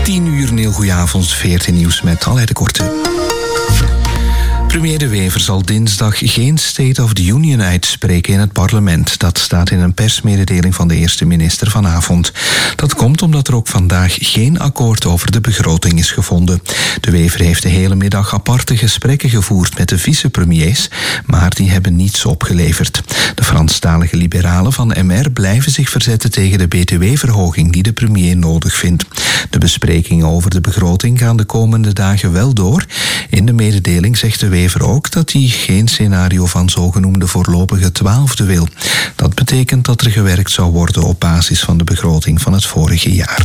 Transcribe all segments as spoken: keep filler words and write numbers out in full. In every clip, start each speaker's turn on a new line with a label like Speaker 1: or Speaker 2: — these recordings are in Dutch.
Speaker 1: tien uur, een heel goedenavond, veertien nieuws met Aleid de Korte. Premier De Wever zal dinsdag geen State of the Union uitspreken in het parlement. Dat staat in een persmededeling van de eerste minister vanavond. Dat komt omdat er ook vandaag geen akkoord over de begroting is gevonden. De Wever heeft de hele middag aparte gesprekken gevoerd met de vicepremiers, maar die hebben niets opgeleverd. De Franstalige liberalen van M R blijven zich verzetten tegen de B T W-verhoging die de premier nodig vindt. De besprekingen over de begroting gaan de komende dagen wel door. In de mededeling zegt de Wever ook dat hij geen scenario van zogenoemde voorlopige twaalfde wil. Dat betekent dat er gewerkt zou worden op basis van de begroting van het vorige jaar.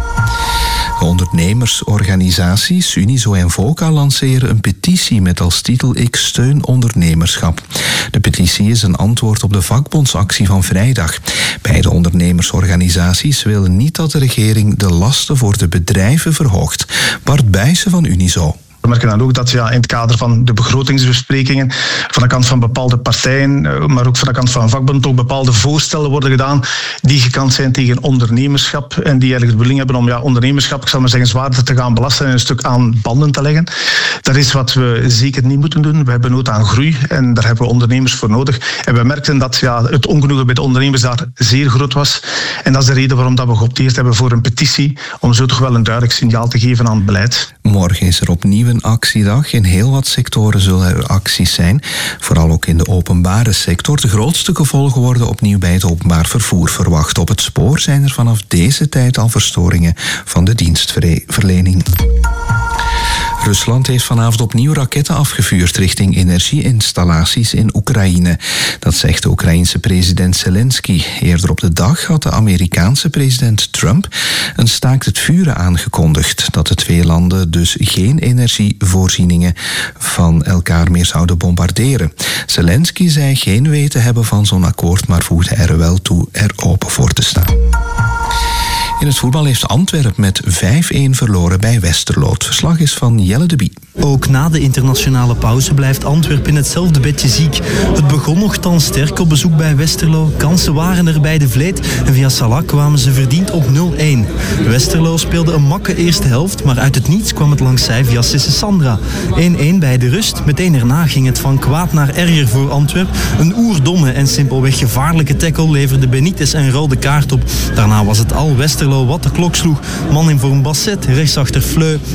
Speaker 1: De ondernemersorganisaties Unizo en VOCA lanceren een petitie met als titel Ik steun ondernemerschap. De petitie is een antwoord op de vakbondsactie van vrijdag. Beide ondernemersorganisaties willen niet dat de regering de lasten voor de bedrijven verhoogt. Bart Buijsen van Unizo.
Speaker 2: We merken dan ook dat ja, in het kader van de begrotingsbesprekingen van de kant van bepaalde partijen, maar ook van de kant van vakbond, ook bepaalde voorstellen worden gedaan die gekant zijn tegen ondernemerschap en die eigenlijk de bedoeling hebben om ja, ondernemerschap, ik zal maar zeggen, zwaarder te gaan belasten en een stuk aan banden te leggen. Dat is wat we zeker niet moeten doen. We hebben nood aan groei en daar hebben we ondernemers voor nodig. En we merkten dat ja, het ongenoegen bij de ondernemers daar zeer groot was. En dat is de reden waarom dat we geopteerd hebben voor een petitie, om zo toch wel een duidelijk signaal te geven aan het beleid.
Speaker 1: Morgen is er opnieuw een actiedag. In heel wat sectoren zullen er acties zijn. Vooral ook in de openbare sector. De grootste gevolgen worden opnieuw bij het openbaar vervoer verwacht. Op het spoor zijn er vanaf deze tijd al verstoringen van de dienstverlening. Rusland heeft vanavond opnieuw raketten afgevuurd richting energieinstallaties in Oekraïne. Dat zegt de Oekraïense president Zelensky. Eerder op de dag had de Amerikaanse president Trump een staakt het vuren aangekondigd. Dat de twee landen dus geen energievoorzieningen van elkaar meer zouden bombarderen. Zelensky zei geen weten hebben van zo'n akkoord, maar voegde er wel toe er open voor te staan. In het voetbal heeft Antwerpen met vijf-een verloren bij Westerlo. Het verslag is van Jelle de Bie.
Speaker 3: Ook na de internationale pauze blijft Antwerpen in hetzelfde bedje ziek. Het begon nogthans sterk op bezoek bij Westerlo. Kansen waren er bij de Vleet en via Salah kwamen ze verdiend op nul-een. Westerlo speelde een makke eerste helft, maar uit het niets kwam het langs zij via Sisse Sandra. één-een bij de rust. Meteen erna ging het van kwaad naar erger voor Antwerpen. Een oerdomme en simpelweg gevaarlijke tackle leverde Benitez een rode kaart op. Daarna was het al Westerlo wat de klok sloeg. Man in vorm Basset, rechtsachter Fleu.